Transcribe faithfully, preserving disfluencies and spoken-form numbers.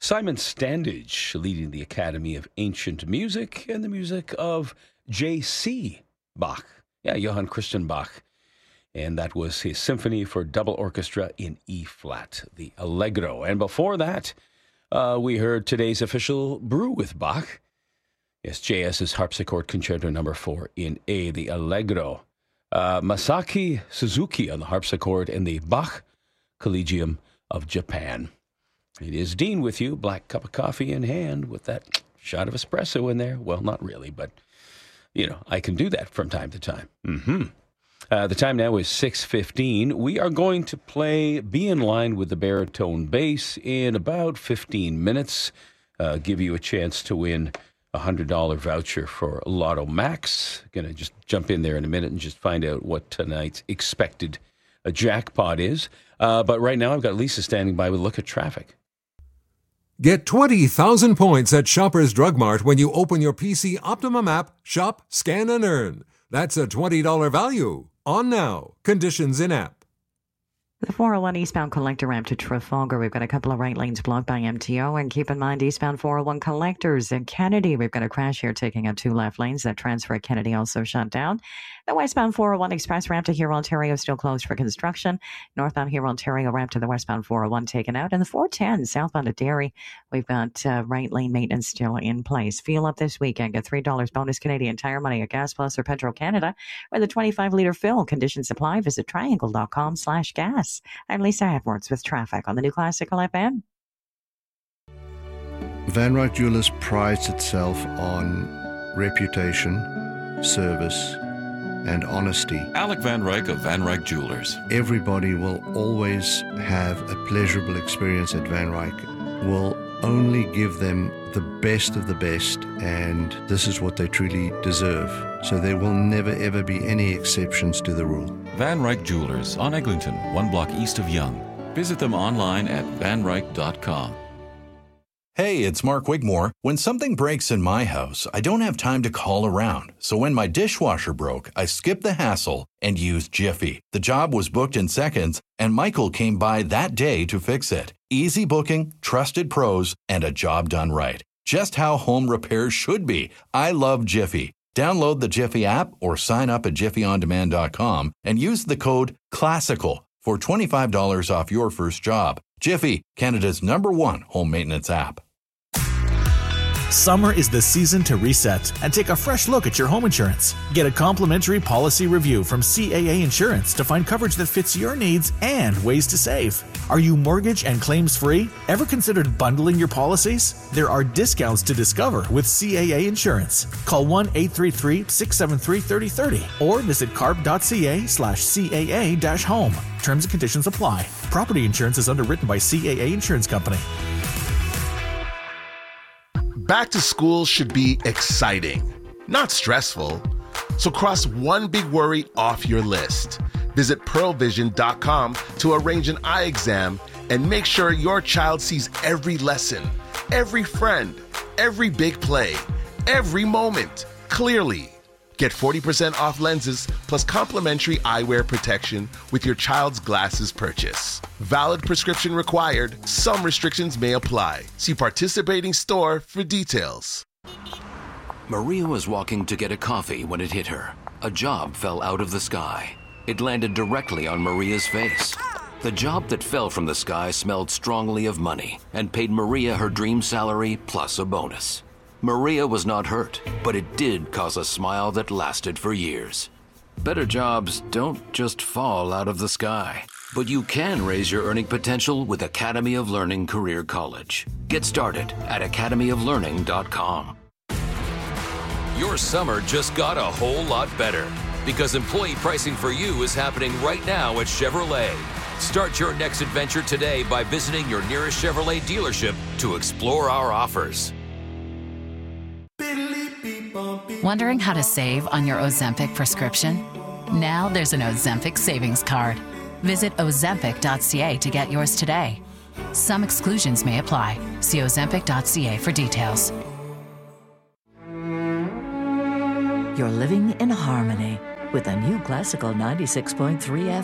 Simon Standage leading the Academy of Ancient Music and the music of J C. Bach. Yeah, Johann Christian Bach. And that was his symphony for double orchestra in E-flat, the Allegro. And before that, uh, we heard today's official brew with Bach. Yes, J S's Harpsichord Concerto number four in A, the Allegro. Uh, Masaki Suzuki on the harpsichord and the Bach Collegium of Japan. It is Dean with you, black cup of coffee in hand with that shot of espresso in there. Well, not really, but, you know, I can do that from time to time. Mm-hmm. Uh, the time now is six fifteen. We are going to play Be in Line with the Baritone Bass in about fifteen minutes. Uh, give you a chance to win a one hundred dollars voucher for Lotto Max. Going to just jump in there in a minute and just find out what tonight's expected uh, jackpot is. Uh, but right now I've got Lisa standing by with a look at traffic. Get twenty thousand points at Shoppers Drug Mart when you open your P C Optimum app, shop, scan, and earn. That's a twenty dollars value. On now. Conditions in app. The four oh one eastbound collector ramp to Trafalgar. We've got a couple of right lanes blocked by M T O. And keep in mind, eastbound four oh one collectors at Kennedy. We've got a crash here taking out two left lanes. That transfer at Kennedy also shut down. The westbound four oh one express ramp to Huron, Ontario still closed for construction. Northbound Huron, Ontario ramp to the westbound four oh one taken out. And the four ten southbound at Derry, we've got uh, right lane maintenance still in place. Fuel up this weekend. Get three dollars bonus Canadian Tire Money at Gas Plus or Petro Canada with a twenty-five litre fill. Conditions apply. Visit triangle.com slash gas. I'm Lisa Edwards with traffic on the new Classical F M. Van Ryck Jewelers prides itself on reputation, service, and honesty. Alec Van Ryck of Van Ryck Jewelers. Everybody will always have a pleasurable experience at Van Ryck. We'll only give them the best of the best, and this is what they truly deserve. So there will never ever be any exceptions to the rule. Van Ryck Jewelers on Eglinton, one block east of Yonge. Visit them online at van ryck dot com. Hey, it's Mark Wigmore. When something breaks in my house, I don't have time to call around. So when my dishwasher broke, I skipped the hassle and used Jiffy. The job was booked in seconds, and Michael came by that day to fix it. Easy booking, trusted pros, and a job done right. Just how home repairs should be. I love Jiffy. Download the Jiffy app or sign up at jiffy on demand dot com and use the code CLASSICAL for twenty-five dollars off your first job. Jiffy, Canada's number one home maintenance app. Summer is the season to reset and take a fresh look at your home insurance. Get a complimentary policy review from C A A Insurance to find coverage that fits your needs and ways to save. Are you mortgage and claims free? Ever considered bundling your policies? There are discounts to discover with C A A Insurance. Call one eight three three, six seven three, three oh three oh or visit carp.ca slash CAA dash home. Terms and conditions apply. Property insurance is underwritten by C A A Insurance Company. Back to school should be exciting, not stressful. So cross one big worry off your list. Visit pearl vision dot com to arrange an eye exam and make sure your child sees every lesson, every friend, every big play, every moment clearly. Get forty percent off lenses plus complimentary eyewear protection with your child's glasses purchase. Valid prescription required. Some restrictions may apply. See participating store for details. Maria was walking to get a coffee when it hit her. A job fell out of the sky. It landed directly on Maria's face. The job that fell from the sky smelled strongly of money and paid Maria her dream salary plus a bonus. Maria was not hurt, but it did cause a smile that lasted for years. Better jobs don't just fall out of the sky, but you can raise your earning potential with Academy of Learning Career College. Get started at academy of learning dot com. Your summer just got a whole lot better because employee pricing for you is happening right now at Chevrolet. Start your next adventure today by visiting your nearest Chevrolet dealership to explore our offers. Wondering how to save on your Ozempic prescription? Now there's an Ozempic savings card. Visit ozempic dot c a to get yours today. Some exclusions may apply. See ozempic dot c a for details. You're living in harmony with a new Classical ninety-six point three F M.